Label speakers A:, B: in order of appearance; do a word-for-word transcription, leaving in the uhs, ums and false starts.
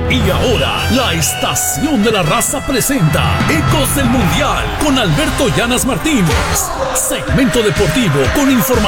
A: Y ahora, la Estación de la Raza presenta Ecos del Mundial con Alberto Llanas Martínez. Segmento deportivo con información